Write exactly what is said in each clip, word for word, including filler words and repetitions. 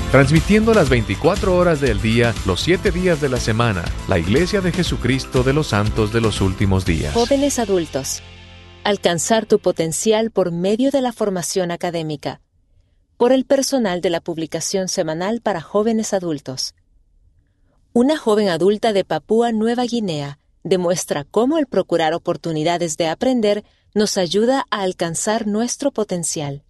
transmitiendo las veinticuatro horas del día, los siete días de la semana, la Iglesia de Jesucristo de los Santos de los Últimos Días. Jóvenes adultos, alcanzar tu potencial por medio de la formación académica, por el personal de la publicación semanal para jóvenes adultos. Una joven adulta de Papúa Nueva Guinea demuestra cómo el procurar oportunidades de aprender nos ayuda a alcanzar nuestro potencial.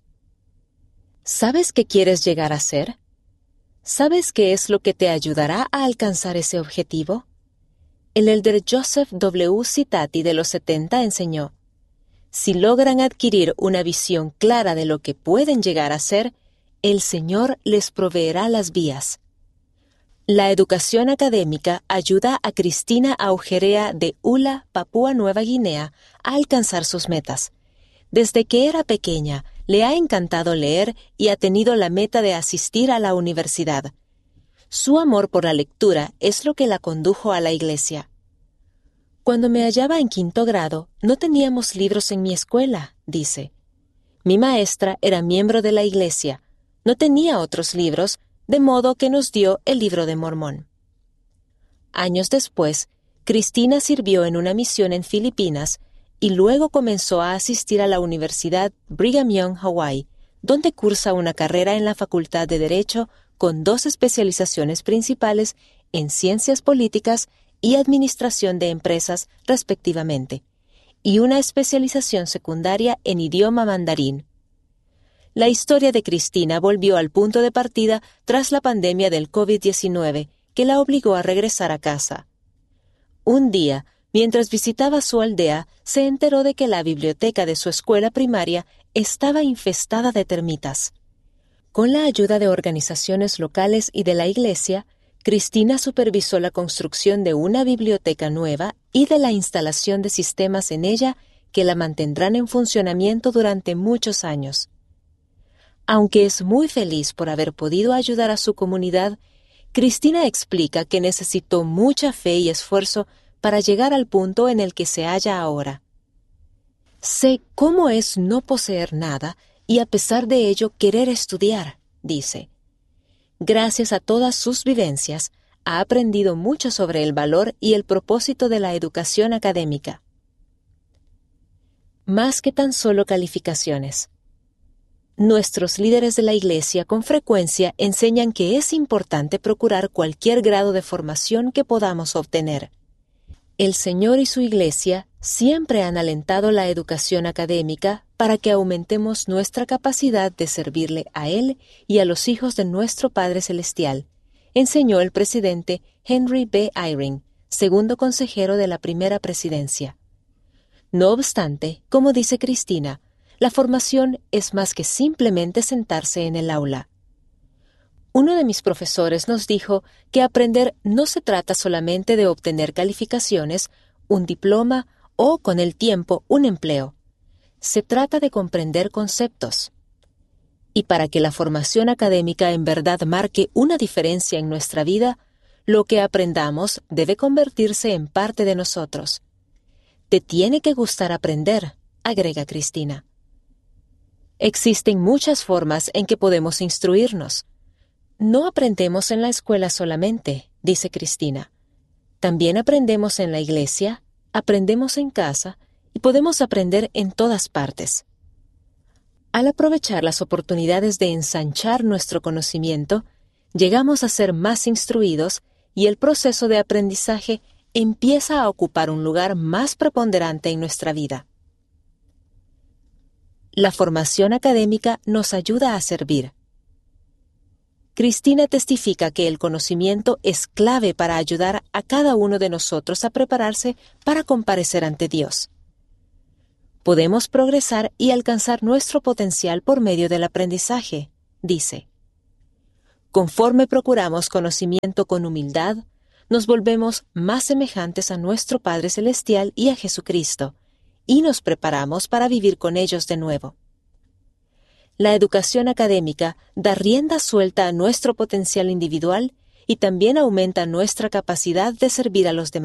¿Sabes qué quieres llegar a ser? ¿Sabes qué es lo que te ayudará a alcanzar ese objetivo? El elder Joseph W. Citati de los setenta enseñó: si logran adquirir una visión clara de lo que pueden llegar a ser, el Señor les proveerá las vías. La educación académica ayuda a Cristina Augerea de Ula, Papúa Nueva Guinea, a alcanzar sus metas. Desde que era pequeña, le ha encantado leer y ha tenido la meta de asistir a la universidad. Su amor por la lectura es lo que la condujo a la iglesia. Cuando me hallaba en quinto grado, no teníamos libros en mi escuela, dice. Mi maestra era miembro de la iglesia, no tenía otros libros, de modo que nos dio el Libro de Mormón. Años después, Cristina sirvió en una misión en Filipinas y luego comenzó a asistir a la Universidad Brigham Young, Hawái, donde cursa una carrera en la Facultad de Derecho con dos especializaciones principales en Ciencias Políticas y Administración de Empresas, respectivamente, y una especialización secundaria en idioma mandarín. La historia de Cristina volvió al punto de partida tras la pandemia del COVID diecinueve, que la obligó a regresar a casa. Un día, mientras visitaba su aldea, se enteró de que la biblioteca de su escuela primaria estaba infestada de termitas. Con la ayuda de organizaciones locales y de la iglesia, Cristina supervisó la construcción de una biblioteca nueva y de la instalación de sistemas en ella que la mantendrán en funcionamiento durante muchos años. Aunque es muy feliz por haber podido ayudar a su comunidad, Cristina explica que necesitó mucha fe y esfuerzo para llegar al punto en el que se halla ahora. Sé cómo es no poseer nada y a pesar de ello querer estudiar, dice. Gracias a todas sus vivencias, ha aprendido mucho sobre el valor y el propósito de la educación académica. Más que tan solo calificaciones. Nuestros líderes de la Iglesia con frecuencia enseñan que es importante procurar cualquier grado de formación que podamos obtener. El Señor y su Iglesia siempre han alentado la educación académica para que aumentemos nuestra capacidad de servirle a Él y a los hijos de nuestro Padre Celestial, enseñó el presidente Henry B. Eyring, segundo consejero de la primera presidencia. No obstante, como dice Cristina, la formación es más que simplemente sentarse en el aula. Uno de mis profesores nos dijo que aprender no se trata solamente de obtener calificaciones, un diploma o, con el tiempo, un empleo. Se trata de comprender conceptos. Y para que la formación académica en verdad marque una diferencia en nuestra vida, lo que aprendamos debe convertirse en parte de nosotros. Te tiene que gustar aprender, agrega Cristina. Existen muchas formas en que podemos instruirnos. No aprendemos en la escuela solamente, dice Cristina. También aprendemos en la iglesia, aprendemos en casa y podemos aprender en todas partes. Al aprovechar las oportunidades de ensanchar nuestro conocimiento, llegamos a ser más instruidos y el proceso de aprendizaje empieza a ocupar un lugar más preponderante en nuestra vida. La formación académica nos ayuda a servir. Cristina testifica que el conocimiento es clave para ayudar a cada uno de nosotros a prepararse para comparecer ante Dios. Podemos progresar y alcanzar nuestro potencial por medio del aprendizaje, dice. Conforme procuramos conocimiento con humildad, nos volvemos más semejantes a nuestro Padre Celestial y a Jesucristo, y nos preparamos para vivir con ellos de nuevo. La educación académica da rienda suelta a nuestro potencial individual y también aumenta nuestra capacidad de servir a los demás.